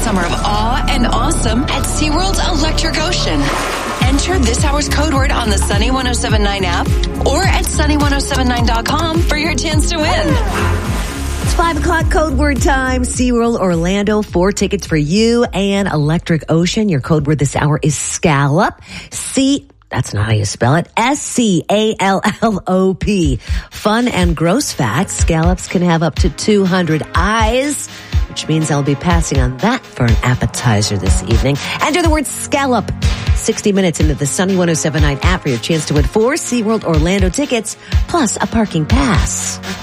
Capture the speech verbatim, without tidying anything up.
summer of awe and awesome at SeaWorld's Electric Ocean. Enter this hour's code word on the Sunny one oh seven point nine app or at sunny one oh seven nine dot com for your chance to win. It's five o'clock code word time. SeaWorld Orlando, four tickets for you and Electric Ocean. Your code word this hour is scallop. C, that's not how you spell it. S C A L L O P. Fun and gross facts. Scallops can have up to two hundred eyes, which means I'll be passing on that for an appetizer this evening. Enter the word scallop. sixty minutes into the Sunny one oh seven point nine app for your chance to win four SeaWorld Orlando tickets plus a parking pass.